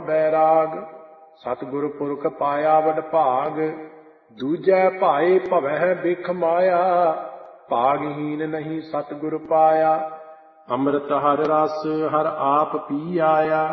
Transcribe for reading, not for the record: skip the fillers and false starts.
बैराग। सतगुर पुरख पाया वड भाग, दूजै भाए भवह बिख माया। भागहीन नहीं सतगुर पाया, ਅੰਮ੍ਰਿਤ ਹਰ ਰਸ ਹਰ ਆਪ ਪੀ ਆਇਆ।